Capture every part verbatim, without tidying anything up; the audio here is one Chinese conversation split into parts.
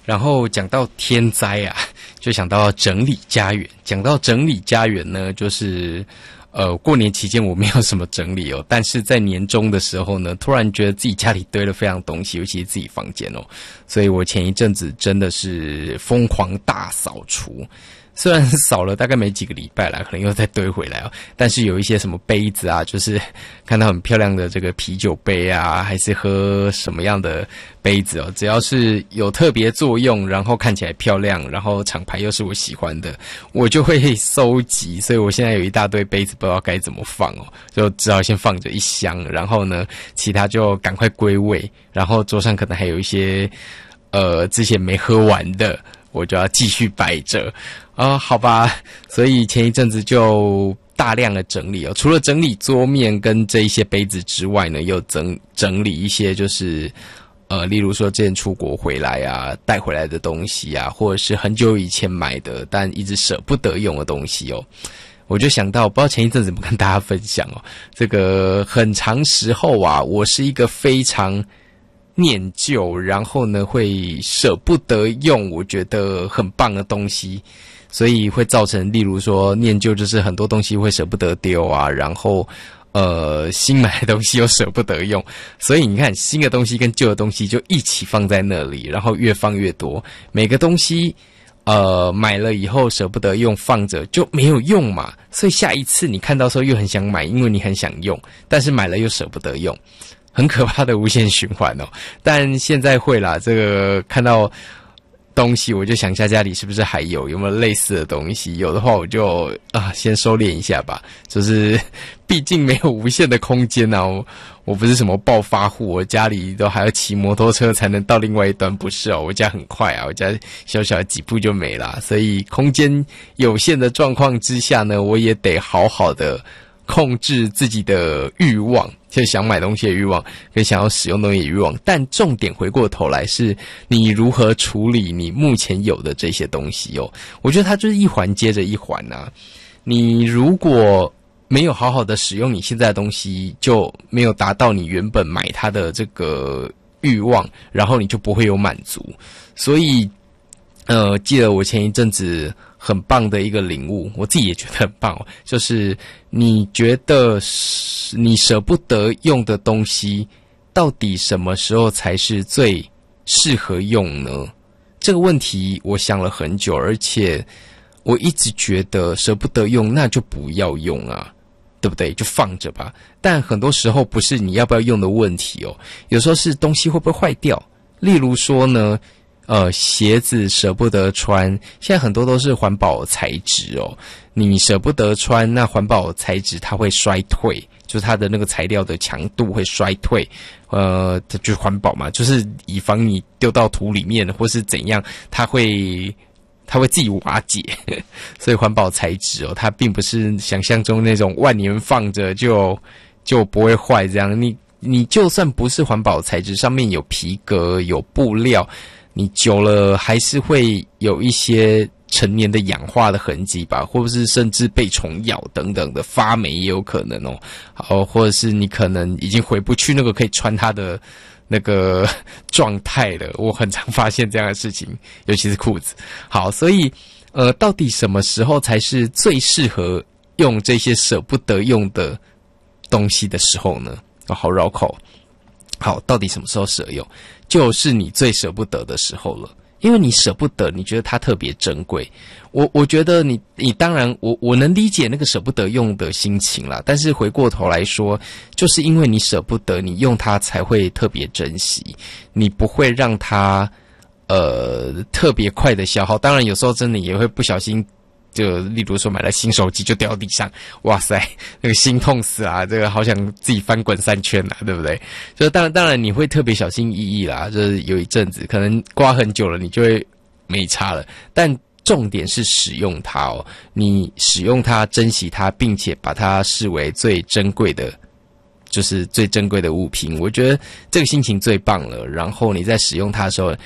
然后讲到天灾啊，就想到整理家园。讲到整理家园呢，就是呃过年期间我没有什么整理哦，但是在年终的时候呢，突然觉得自己家里堆了非常东西，尤其是自己房间哦，所以我前一阵子真的是疯狂大扫除。虽然扫了大概没几个礼拜啦，可能又再堆回来哦，但是有一些什么杯子啊，就是看到很漂亮的这个啤酒杯啊，还是喝什么样的杯子哦，只要是有特别作用，然后看起来漂亮，然后厂牌又是我喜欢的，我就会收集。所以我现在有一大堆杯子，不知道该怎么放哦，就只好先放着一箱，然后呢，其他就赶快归位，然后桌上可能还有一些呃之前没喝完的，我就要继续摆着。啊、呃，好吧，所以前一阵子就大量的整理哦，除了整理桌面跟这一些杯子之外呢，又整整理一些就是呃，例如说之前出国回来啊，带回来的东西啊，或者是很久以前买的但一直舍不得用的东西哦。我就想到，不知道前一阵子怎么跟大家分享哦，这个很长时候啊，我是一个非常念旧，然后呢会舍不得用我觉得很棒的东西，所以会造成例如说念旧就是很多东西会舍不得丢啊，然后呃新买的东西又舍不得用，所以你看新的东西跟旧的东西就一起放在那里，然后越放越多，每个东西呃买了以后舍不得用放着就没有用嘛，所以下一次你看到的时候又很想买，因为你很想用，但是买了又舍不得用，很可怕的无限循环哦。但现在会啦，这个看到东西我就想一下家里是不是还有有没有类似的东西，有的话我就啊先收敛一下吧，就是毕竟没有无限的空间啊，我我不是什么暴发户，我家里都还要骑摩托车才能到另外一端，不是哦，我家很快啊，我家小小的几步就没啦，所以空间有限的状况之下呢，我也得好好的控制自己的欲望，就是想买东西的欲望跟想要使用东西的欲望，但重点回过头来是你如何处理你目前有的这些东西哦。我觉得它就是一环接着一环啊，你如果没有好好的使用你现在的东西，就没有达到你原本买它的这个欲望，然后你就不会有满足。所以呃，记得我前一阵子很棒的一个领悟，我自己也觉得很棒哦，就是你觉得你舍不得用的东西，到底什么时候才是最适合用呢？这个问题我想了很久，而且我一直觉得舍不得用，那就不要用啊，对不对？就放着吧。但很多时候不是你要不要用的问题哦，有时候是东西会不会坏掉。例如说呢，呃，鞋子舍不得穿，现在很多都是环保材质哦。你舍不得穿，那环保材质它会衰退，就是它的那个材料的强度会衰退。呃，它就是环保嘛，就是以防你丢到土里面或是怎样，它会它会自己瓦解。所以环保材质哦，它并不是想象中那种万年放着就就不会坏这样。你你就算不是环保材质，上面有皮革有布料，你久了还是会有一些成年的氧化的痕迹吧，或者是甚至被虫咬等等的，发霉也有可能哦。好，或者是你可能已经回不去那个可以穿它的那个状态了。我很常发现这样的事情，尤其是裤子。好，所以呃，到底什么时候才是最适合用这些舍不得用的东西的时候呢？哦，好绕口。好，到底什么时候舍用？就是你最舍不得的时候了，因为你舍不得，你觉得它特别珍贵。我我觉得你你当然我我能理解那个舍不得用的心情啦，但是回过头来说，就是因为你舍不得，你用它才会特别珍惜，你不会让它呃特别快的消耗。当然有时候真的也会不小心。就例如说买了新手机就掉地上，哇塞，那个心痛死啊！这个好想自己翻滚三圈啊，对不对？就当然当然你会特别小心翼翼啦，就是有一阵子可能刮很久了，你就会没差了。但重点是使用它哦，你使用它、珍惜它，并且把它视为最珍贵的，就是最珍贵的物品。我觉得这个心情最棒了。然后你在使用它的时候，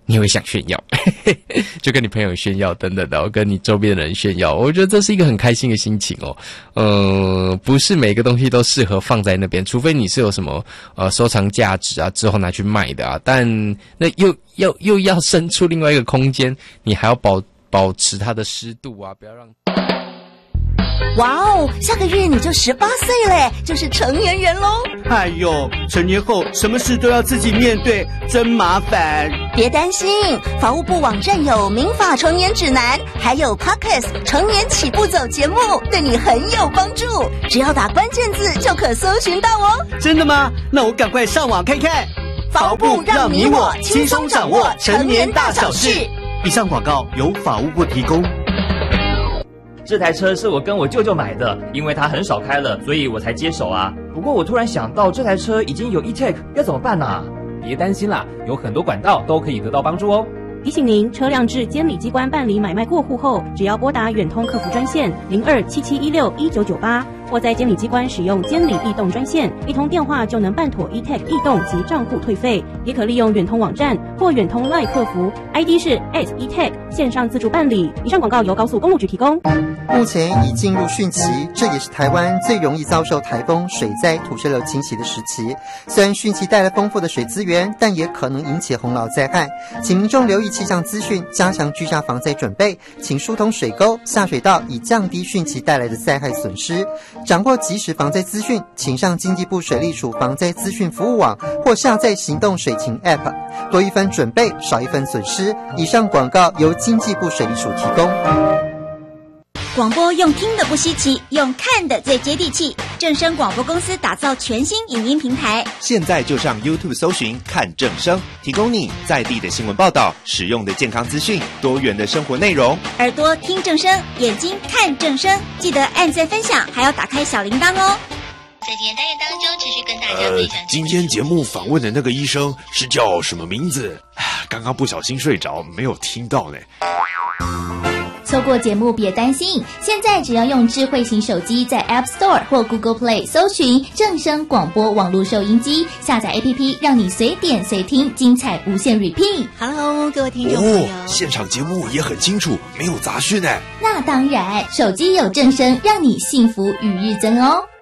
你会想炫耀，就跟你朋友炫耀等等的，跟你周边的人炫耀，我觉得这是一个很开心的心情哦。呃，不是每个东西都适合放在那边，除非你是有什么呃收藏价值啊，之后拿去卖的啊，但那又又又要生出另外一个空间，你还要保保持它的湿度啊，不要让。 哇哦，下个月你就十八岁嘞，就是成年人咯。 哎呦，成年后什么事都要自己面对，真麻烦。 别担心，法务部网站有民法成年指南，还有 Podcast 成年起步走节目，对你很有帮助。只要打关键字就可搜寻到哦。 真的吗？那我赶快上网看看。 法务部让你我轻松掌握成年大小事。 以上广告由法务部提供。 这台车是我跟我舅舅买的，因为他很少开了，所以我才接手啊。不过我突然想到，这台车已经有 E-Tech， 要怎么办啊？ 别担心啦，有很多管道都可以得到帮助哦。 提醒您，车辆至监理机关办理买卖过户后，只要拨打远通客服专线零二七七一六一九九八，或在监理机关使用监理易动专线，一通电话就能办妥 E-Tech 易动及账户退费。也可利用远通网站或远通 LINE 客服 ，I D 是 at E-Tech 线上自助办理。以上广告由高速公路局提供。 目前已进入汛期，这也是台湾最容易遭受台风、水灾、土石流侵袭的时期。虽然汛期带来丰富的水资源，但也可能引起洪涝灾害，请民众留意气象资讯，加强居家防灾准备，请疏通水沟、下水道，以降低汛期带来的灾害损失。掌握即时防灾资讯，请上经济部水利署防灾资讯服务网或下载行动水情 App， 多一分准备，少一分损失。以上广告由经济部水利署提供。 广播用听的不稀奇，用看的最接地气。正声广播公司打造全新影音平台， 现在就上 YouTube 搜寻看正声，提供你在地的新闻报道、实用的健康资讯、多元的生活内容。 耳朵听正声，眼睛看正声，记得按赞分享，还要打开小铃铛哦。 在今天单元当中，持续跟大家分享。 呃，今天节目访问的那个医生是叫什么名字？刚刚不小心睡着，没有听到呢。 错过节目别担心，现在只要用智慧型手机在 App Store 或 Google Play 搜寻正声广播网络收音机，下载 A P P 让你随点随听，精彩无限 repeat。Hello， 各位听众朋友， 哦，现场节目也很清楚，没有杂讯呢。 那当然，手机有正声，让你幸福与日增哦。